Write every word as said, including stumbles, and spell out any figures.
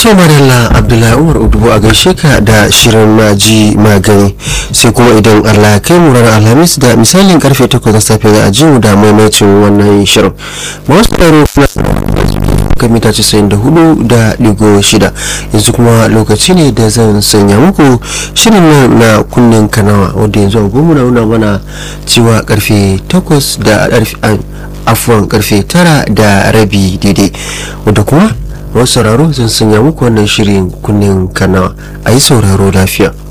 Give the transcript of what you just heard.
To Madalla Abdullahi Umar Udubu a gaishe ka da shirin maji magani, sai kuma idan Allah ya kai mu ranar Alhamis da misalin karfe takwas na safe za a ji mu da maimacin wannan shirin. Masu tsaro kan mita casa'in da hudu da digo shida, yanzu kuma lokaci ne da zan sanya muku shirin nan na kunnen kanawa wanda yanzu a goma nuna mana cewa karfe takwas da afuwan karfe tara da rabi daidai, wadda kuma wasu sauraro zan sanya muku wannan shirin kunnen kanawa. A yi sauraro lafiya.